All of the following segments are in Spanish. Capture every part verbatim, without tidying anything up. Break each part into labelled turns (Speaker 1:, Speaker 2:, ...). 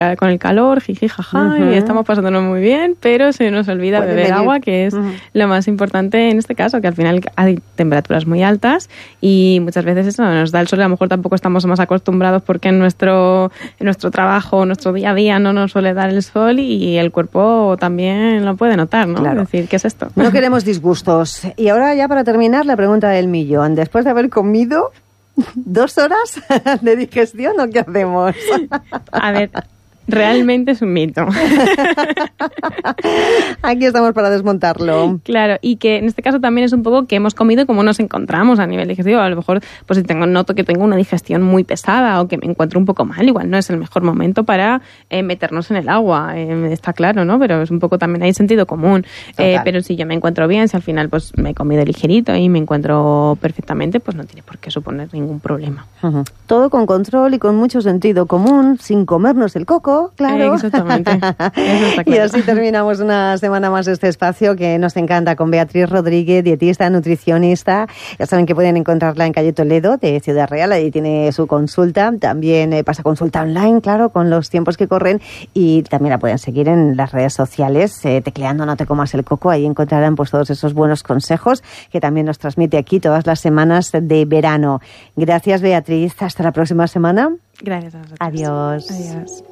Speaker 1: con el calor, jiji, jaja, uh-huh. y estamos pasándonos muy bien, pero se nos olvida Puede beber venir. agua, que es uh-huh. lo más importante en este caso, que al final hay temperaturas muy altas y muchas veces eso nos da el sol, a lo mejor tampoco estamos más acostumbrados porque en nuestro, en nuestro trabajo, en nuestro día a día no nos suele dar el sol y el cuerpo también lo puede notar, ¿no?
Speaker 2: Claro.
Speaker 1: Es decir, ¿qué es esto?
Speaker 2: No queremos disgustos. Y ahora ya para terminar la pregunta del millón. Después de haber comido dos horas de digestión, ¿o qué hacemos?
Speaker 1: A ver... Realmente es un mito.
Speaker 2: Aquí estamos para desmontarlo.
Speaker 1: Claro, y que en este caso también es un poco que hemos comido y cómo nos encontramos a nivel digestivo. A lo mejor, pues si tengo, noto que tengo una digestión muy pesada o que me encuentro un poco mal, igual no es el mejor momento para eh, meternos en el agua. Eh, está claro, ¿no? Pero es un poco también hay sentido común. Eh, pero si yo me encuentro bien, si al final pues me he comido ligerito y me encuentro perfectamente, pues no tiene por qué suponer ningún problema.
Speaker 2: Uh-huh. Todo con control y con mucho sentido común, sin comernos el coco. Claro.
Speaker 1: Exactamente. Eso está claro.
Speaker 2: Y así terminamos una semana más este espacio que nos encanta con Beatriz Rodríguez, dietista, nutricionista. Ya saben que pueden encontrarla en calle Toledo de Ciudad Real, ahí tiene su consulta. También eh, pasa consulta online, claro, con los tiempos que corren. Y también la pueden seguir en las redes sociales, eh, tecleando No te comas el coco. Ahí encontrarán pues todos esos buenos consejos que también nos transmite aquí todas las semanas de verano. Gracias, Beatriz. Hasta la próxima semana.
Speaker 1: Gracias a vosotros.
Speaker 2: Adiós.
Speaker 1: Adiós.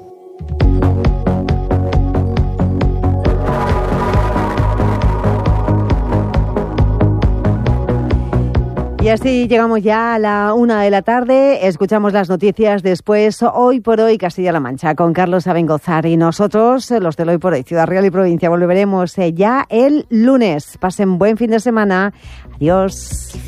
Speaker 2: Y así llegamos ya a la una de la tarde, escuchamos las noticias después, Hoy por Hoy Castilla-La Mancha, con Carlos Abengozar y nosotros, los del Hoy por Hoy, Ciudad Real y Provincia, volveremos ya el lunes. Pasen buen fin de semana. Adiós.